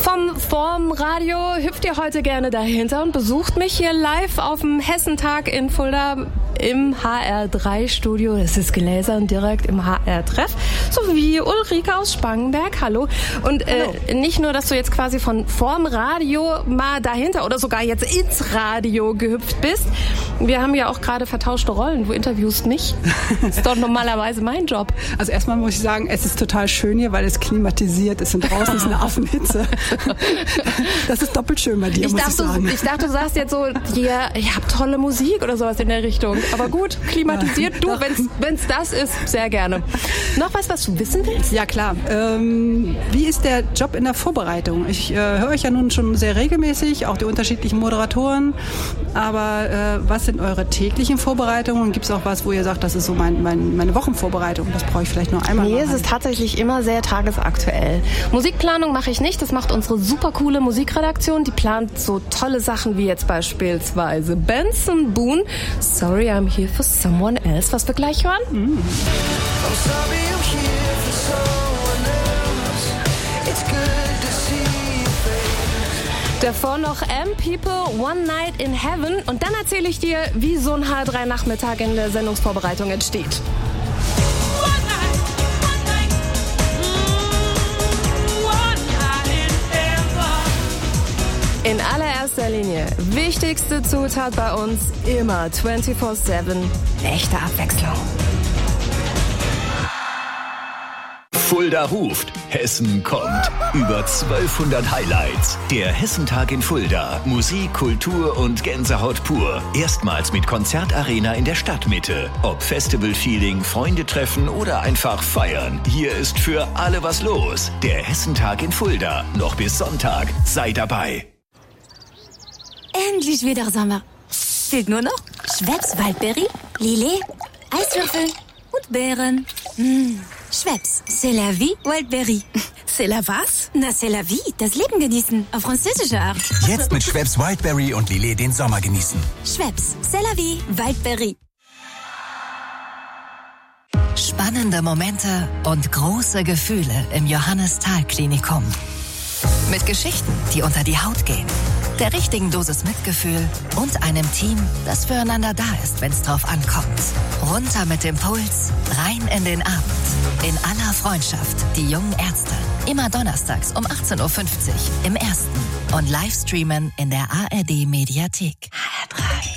Vorm Radio hüpft ihr heute gerne dahinter und besucht mich hier live auf dem Hessentag in Fulda im HR3-Studio. Das ist gelasert direkt im HR-Treff. Sowie Ulrike aus Spangenberg. Hallo. Und nicht nur, dass du jetzt quasi von vorm Radio mal dahinter oder sogar jetzt ins Radio gehüpft bist. Wir haben ja auch gerade vertauschte Rollen. Du interviewst mich. Das ist doch normalerweise mein Job. Also erstmal muss ich sagen, es ist total schön hier, weil es klimatisiert ist und draußen ist eine Affenhitze. Das ist doppelt schön bei dir, muss ich sagen. Ich dachte, du sagst jetzt so, ihr habt tolle Musik oder sowas in der Richtung. Aber gut, klimatisiert. Du, wenn's das ist, sehr gerne. Noch was du wissen willst? Ja, klar. Wie ist der Job in der Vorbereitung? Ich höre euch ja nun schon sehr regelmäßig, auch die unterschiedlichen Moderatoren. Aber was sind eure täglichen Vorbereitungen? Gibt es auch was, wo ihr sagt, das ist so meine Wochenvorbereitung? Das brauche ich vielleicht nur einmal. Nee, es ist tatsächlich immer sehr tagesaktuell. Musikplanung mache ich nicht. Das macht unsere super coole Musikredaktion. Die plant so tolle Sachen wie jetzt beispielsweise Benson Boone. Sorry, I'm here for someone else. Was wir gleich hören? I'm sorry, I'm here for someone else. It's good to see you face. Davor noch M-People, One Night in Heaven. Und dann erzähle ich dir, wie so ein H3-Nachmittag in der Sendungsvorbereitung entsteht. In allererster Linie, wichtigste Zutat bei uns, immer 24/7, echte Abwechslung. Fulda ruft, Hessen kommt. Über 1200 Highlights. Der Hessentag in Fulda. Musik, Kultur und Gänsehaut pur. Erstmals mit Konzertarena in der Stadtmitte. Ob Festival-Feeling, Freunde treffen oder einfach feiern. Hier ist für alle was los. Der Hessentag in Fulda. Noch bis Sonntag. Sei dabei. Endlich wieder Sommer. Fehlt nur noch Schweppes Waldbeere, Lillet, Eiswürfel und Beeren. Schweppes, c'est la vie, Wildberry. C'est la was? Na, c'est la vie, das Leben genießen, auf französische Art. Jetzt mit Schweppes Wildberry und Lillet den Sommer genießen. Schweppes, c'est la vie, Wildberry. Spannende Momente und große Gefühle im Johannes-Thal-Klinikum. Mit Geschichten, die unter die Haut gehen. Der richtigen Dosis Mitgefühl und einem Team, das füreinander da ist, wenn's drauf ankommt. Runter mit dem Puls, rein in den Abend. In aller Freundschaft, die jungen Ärzte. Immer donnerstags um 18.50 Uhr im Ersten. Und Livestreamen in der ARD-Mediathek. HR3.